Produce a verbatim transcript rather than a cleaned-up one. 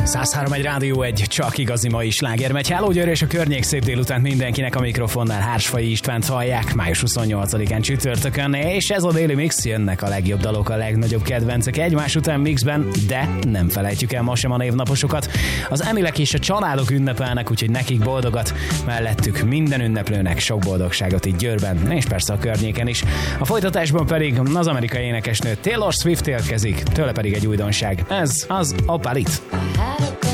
száz három egy Rádió egy, csak igazi mai sláger megy. Hello Győr és a környék, szép délután mindenkinek, a mikrofonnál Hársfai Istvánt hallják május huszonnyolcadikán csütörtökön, és ez a Daily Mix, jönnek a legjobb dalok, a legnagyobb kedvencek egymás után mixben, de nem felejtjük el ma sem a névnaposokat. Az Emilek és a családok ünnepelnek, úgyhogy nekik boldogat, mellettük minden ünneplőnek sok boldogságot itt Győrben, és persze a környéken is. A folytatásban pedig az amerikai énekesnő Taylor Swift érkezik, tőle pedig egy újdonság. Ez az Opalit. I had a